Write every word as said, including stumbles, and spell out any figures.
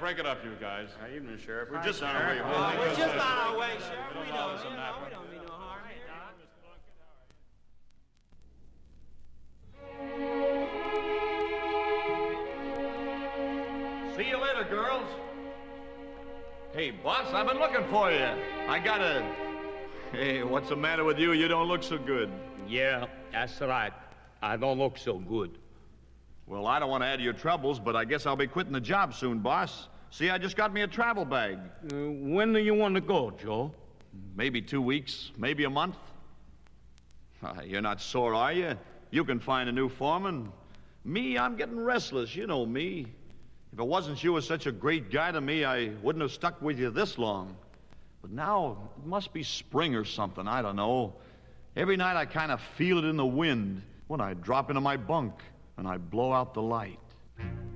break it up, you guys. Uh, evening, Sheriff. We're Hi, just on Sheriff. our way. Uh, We'll we're just on our way, Sheriff. We don't, dollars you on know, that. we don't mean no harm. See you later, girls. Hey, boss, I've been looking for you. I got a... Hey, what's the matter with you? You don't look so good. Yeah, that's right. I don't look so good. Well, I don't want to add to your troubles, but I guess I'll be quitting the job soon, boss. See, I just got me a travel bag. Uh, when do you want to go, Joe? Maybe two weeks, maybe a month. Uh, you're not sore, are you? You can find a new foreman. Me, I'm getting restless. You know me. If it wasn't you was such a great guy to me, I wouldn't have stuck with you this long. But now, it must be spring or something. I don't know. Every night I kind of feel it in the wind when I drop into my bunk and I blow out the light.